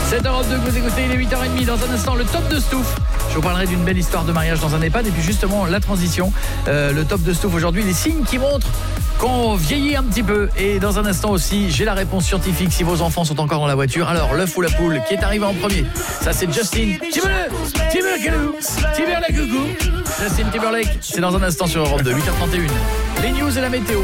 7 Europe 2 que vous écoutez, il est 8h30. Dans un instant, le top de Stouff. Je vous parlerai d'une belle histoire de mariage dans un EHPAD. Et puis justement, la transition, le top de Stouff aujourd'hui, les signes qui montrent qu'on vieillit un petit peu. Et dans un instant aussi, j'ai la réponse scientifique si vos enfants sont encore dans la voiture. Alors, l'œuf ou la poule, qui est arrivé en premier? Ça, c'est Justin Timberlake. Justin Timberlake, c'est dans un instant sur Europe 2, 8h31. Les news et la météo.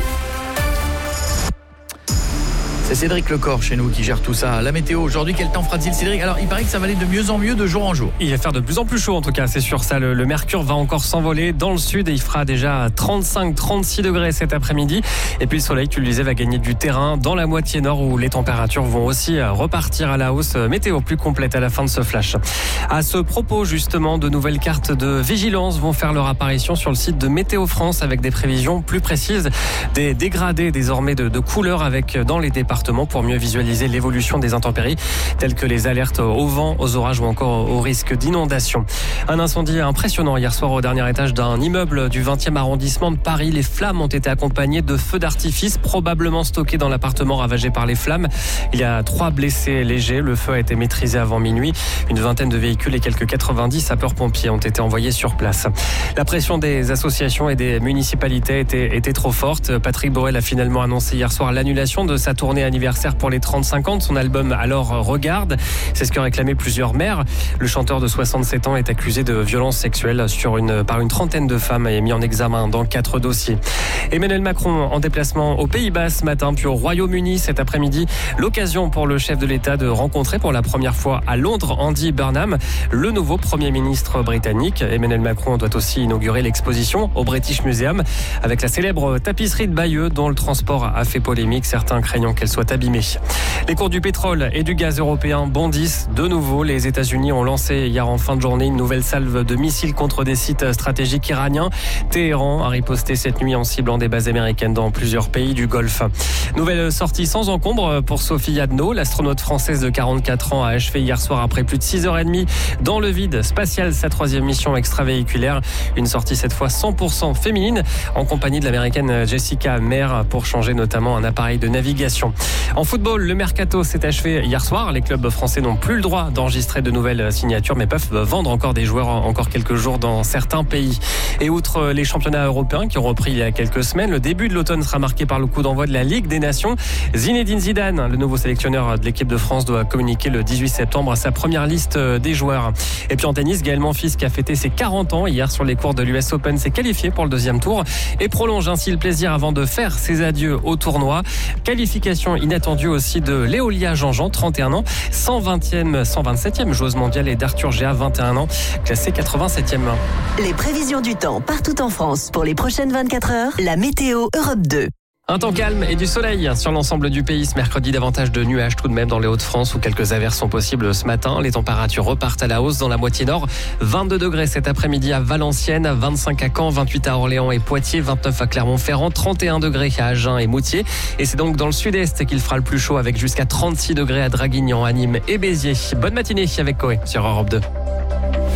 C'est Cédric Lecor chez nous qui gère tout ça. La météo aujourd'hui, quel temps fera-t-il, Cédric? Alors il paraît que ça va aller de mieux en mieux de jour en jour. Il va faire de plus en plus chaud en tout cas, c'est sûr ça. Le mercure va encore s'envoler dans le sud et il fera déjà 35-36 degrés cet après-midi. Et puis le soleil, tu le disais, va gagner du terrain dans la moitié nord où les températures vont aussi repartir à la hausse. Météo plus complète à la fin de ce flash. À ce propos justement, de nouvelles cartes de vigilance vont faire leur apparition sur le site de Météo France avec des prévisions plus précises, des dégradés désormais de couleurs avec dans les départements pour mieux visualiser l'évolution des intempéries telles que les alertes au vent, aux orages ou encore au risque d'inondation. Un incendie impressionnant hier soir au dernier étage d'un immeuble du 20e arrondissement de Paris. Les flammes ont été accompagnées de feux d'artifice probablement stockés dans l'appartement ravagé par les flammes. Il y a 3 blessés légers. Le feu a été maîtrisé avant minuit. Une vingtaine de véhicules et quelques 90 sapeurs-pompiers ont été envoyés sur place. La pression des associations et des municipalités était trop forte. Patrick Borel a finalement annoncé hier soir l'annulation de sa tournée anniversaire pour les 35 ans de son album Alors Regarde. C'est ce que réclamaient plusieurs maires. Le chanteur de 67 ans est accusé de violences sexuelles par une trentaine de femmes et est mis en examen dans 4 dossiers. Emmanuel Macron en déplacement aux Pays-Bas ce matin puis au Royaume-Uni cet après-midi. L'occasion pour le chef de l'État de rencontrer pour la première fois à Londres Andy Burnham, le nouveau Premier ministre britannique. Emmanuel Macron doit aussi inaugurer l'exposition au British Museum avec la célèbre tapisserie de Bayeux dont le transport a fait polémique, certains craignant qu'elle soit abîmée. Les cours du pétrole et du gaz européen bondissent de nouveau. Les États-Unis ont lancé hier en fin de journée une nouvelle salve de missiles contre des sites stratégiques iraniens. Téhéran a riposté cette nuit en ciblant des bases américaines dans plusieurs pays du Golfe. Nouvelle sortie sans encombre pour Sophie Adno. L'astronaute française de 44 ans a achevé hier soir après plus de 6h30 dans le vide spatial sa 3e mission extravéhiculaire. Une sortie cette fois 100% féminine en compagnie de l'américaine Jessica Meir pour changer notamment un appareil de navigation. En football, le mercato s'est achevé hier soir. Les clubs français n'ont plus le droit d'enregistrer de nouvelles signatures, mais peuvent vendre encore des joueurs encore quelques jours dans certains pays. Et outre les championnats européens qui ont repris il y a quelques semaines, le début de l'automne sera marqué par le coup d'envoi de la Ligue des Nations. Zinedine Zidane, le nouveau sélectionneur de l'équipe de France, doit communiquer le 18 septembre sa première liste des joueurs. Et puis en tennis, Gaël Monfils, qui a fêté ses 40 ans hier sur les cours de l'US Open, s'est qualifié pour le 2e tour et prolonge ainsi le plaisir avant de faire ses adieux au tournoi. Qualification inattendue aussi de Léolia Jean-Jean, 31 ans, 127e joueuse mondiale, et d'Arthur Géa, 21 ans, classé 87e. Les prévisions du temps partout en France pour les prochaines 24 heures, la météo Europe 2. Un temps calme et du soleil sur l'ensemble du pays. Ce mercredi, davantage de nuages tout de même dans les Hauts-de-France où quelques averses sont possibles ce matin. Les températures repartent à la hausse dans la moitié nord. 22 degrés cet après-midi à Valenciennes, 25 à Caen, 28 à Orléans et Poitiers, 29 à Clermont-Ferrand, 31 degrés à Agen et Moutier. Et c'est donc dans le sud-est qu'il fera le plus chaud avec jusqu'à 36 degrés à Draguignan, à Nîmes et Béziers. Bonne matinée avec Coé sur Europe 2.